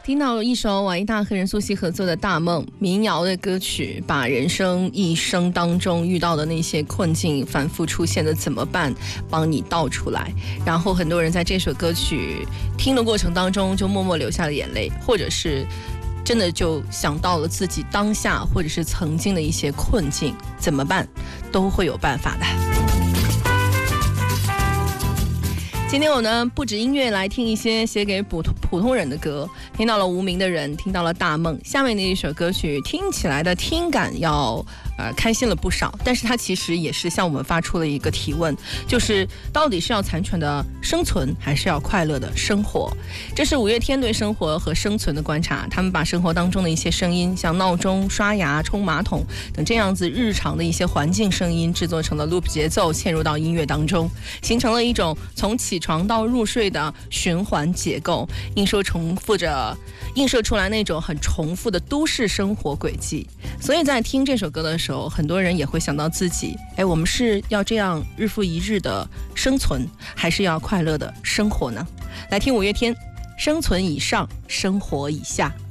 听到了一首瓦依大和任素汐合作的《大梦》民谣的歌曲，把人生一生当中遇到的那些困境反复出现的怎么办帮你道出来，然后很多人在这首歌曲听的过程当中就默默流下了眼泪，或者是真的就想到了自己当下或者是曾经的一些困境怎么办，都会有办法的。今天我呢不止音乐来听一些写给普通人的歌，听到了无名的人，听到了大梦，下面的一首歌曲听起来的听感要开心了不少，但是它其实也是向我们发出了一个提问，就是到底是要残喘的生存还是要快乐的生活。这是五月天对生活和生存的观察，他们把生活当中的一些声音，像闹钟、刷牙、冲马桶等这样子日常的一些环境声音制作成了 loop 节奏，嵌入到音乐当中，形成了一种从起床到入睡的循环结构，映射出来那种很重复的都市生活轨迹。所以在听这首歌的时候，很多人也会想到自己，我们是要这样日复一日的生存，还是要快乐的生活呢？来听五月天，生存以上，生活以下。